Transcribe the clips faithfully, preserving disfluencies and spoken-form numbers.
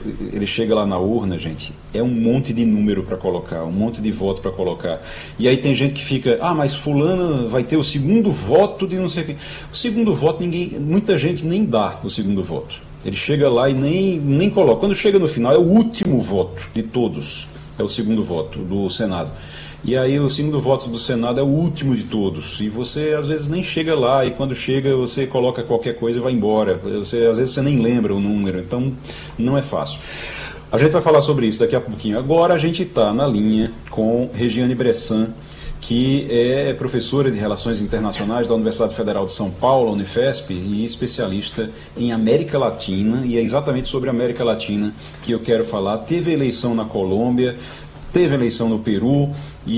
ele chega lá na urna, gente, é um monte de número para colocar, um monte de voto para colocar. E aí tem gente que fica, ah, mas fulano vai ter o segundo voto de não sei o quê. O segundo voto, ninguém, muita gente nem dá o segundo voto. Ele chega lá e nem, nem coloca. Quando chega no final, é o último voto de todos. É o segundo voto do Senado. E aí o segundo voto do Senado é o último de todos. E você às vezes nem chega lá, e quando chega você coloca qualquer coisa e vai embora. Você, às vezes você nem lembra o número, então não é fácil. A gente vai falar sobre isso daqui a pouquinho. Agora a gente está na linha com Regiane Bressan, que é professora de Relações Internacionais da Universidade Federal de São Paulo, Unifesp, e especialista em América Latina, e é exatamente sobre a América Latina que eu quero falar. Teve eleição na Colômbia, teve eleição no Peru,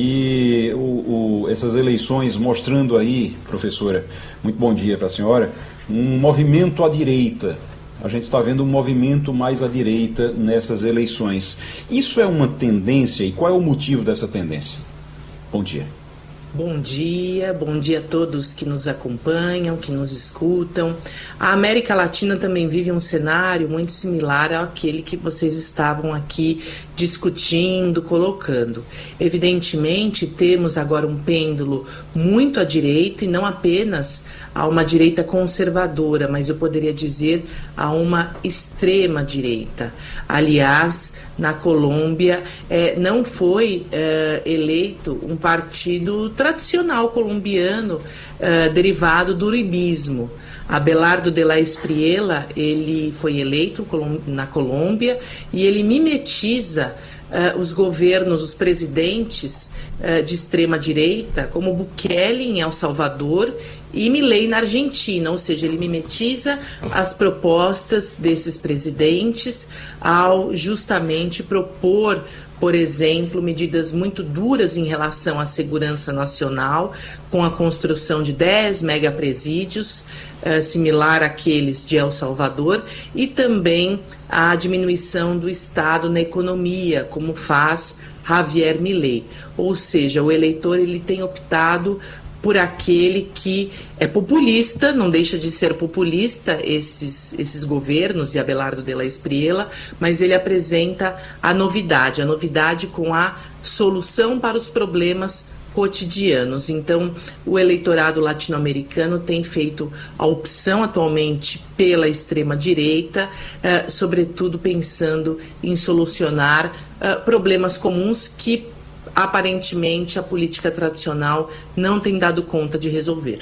e o, o, essas eleições mostrando aí, professora, muito bom dia para a senhora, um movimento à direita. A gente está vendo um movimento mais à direita nessas eleições. Isso é uma tendência, e qual é o motivo dessa tendência? Bom dia. Bom dia, bom dia a todos que nos acompanham, que nos escutam. A América Latina também vive um cenário muito similar àquele que vocês estavam aqui discutindo, colocando. Evidentemente, temos agora um pêndulo muito à direita, e não apenas a uma direita conservadora, mas eu poderia dizer a uma extrema direita. Aliás, na Colômbia, eh, não foi eh, eleito um partido tradicional colombiano eh, derivado do uribismo. Abelardo de la Espriella, ele foi eleito na Colômbia e ele mimetiza uh, os governos, os presidentes uh, de extrema-direita, como Bukele em El Salvador e Milei na Argentina, ou seja, ele mimetiza as propostas desses presidentes ao justamente propor, por exemplo, medidas muito duras em relação à segurança nacional, com a construção de dez megapresídios, uh, similar àqueles de El Salvador, e também a diminuição do Estado na economia, como faz Javier Milei. Ou seja, o eleitor ele tem optado por aquele que é populista, não deixa de ser populista esses, esses governos e Abelardo de la Espriella, mas ele apresenta a novidade, a novidade com a solução para os problemas cotidianos. Então, o eleitorado latino-americano tem feito a opção atualmente pela extrema-direita, eh, sobretudo pensando em solucionar eh, problemas comuns que aparentemente a política tradicional não tem dado conta de resolver.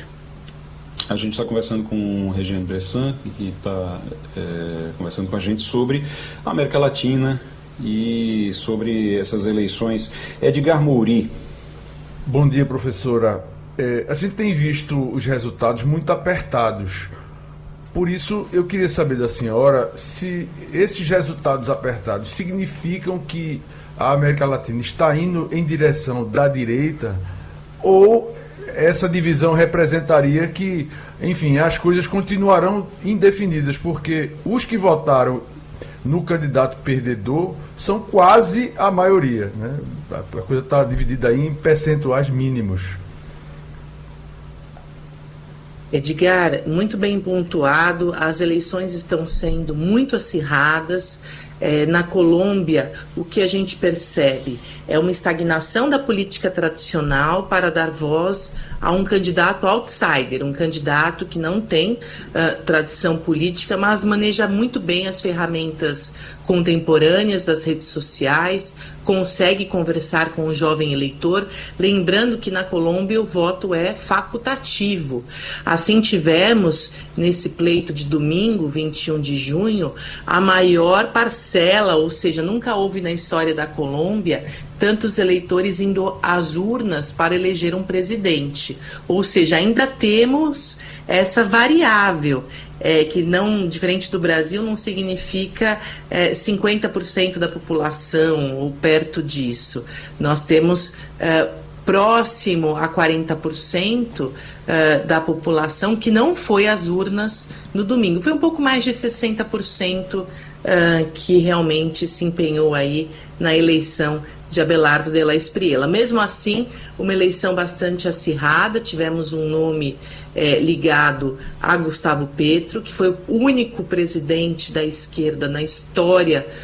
A gente está conversando com o Regiane Bressan, que está é, conversando com a gente sobre a América Latina e sobre essas eleições. Edgar Mouri. Bom dia, professora. É, a gente tem visto os resultados muito apertados. Por isso, eu queria saber da senhora se esses resultados apertados significam que a América Latina está indo em direção da direita, ou essa divisão representaria que, enfim, as coisas continuarão indefinidas, porque os que votaram no candidato perdedor são quase a maioria, né? A coisa está dividida aí em percentuais mínimos. Edgar, muito bem pontuado, as eleições estão sendo muito acirradas. É, na Colômbia, o que a gente percebe é uma estagnação da política tradicional para dar voz a um candidato outsider, um candidato que não tem uh, tradição política, mas maneja muito bem as ferramentas contemporâneas das redes sociais, consegue conversar com o jovem eleitor, lembrando que na Colômbia o voto é facultativo. Assim tivemos, nesse pleito de domingo, vinte e um de junho, a maior parcela, ou seja, nunca houve na história da Colômbia tantos eleitores indo às urnas para eleger um presidente. Ou seja, ainda temos essa variável, é, que não, diferente do Brasil, não significa é, cinquenta por cento da população ou perto disso. Nós temos é, próximo a quarenta por cento é, da população que não foi às urnas no domingo. Foi um pouco mais de sessenta por cento é, que realmente se empenhou aí na eleição de Abelardo de la Espriella. Mesmo assim, uma eleição bastante acirrada, tivemos um nome é, ligado a Gustavo Petro, que foi o único presidente da esquerda na história